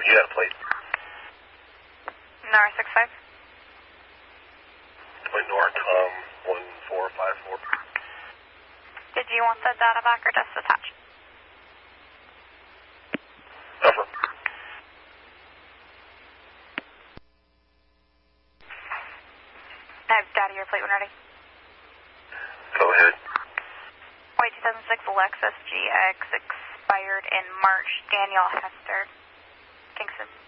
You got a plate? NR65. Point Nor, Tom 1454. Did you want the data back or just attach? Over. I have data your plate when ready. Go ahead. White 2006 Lexus GX expired in March. Daniel Hester, Kingston.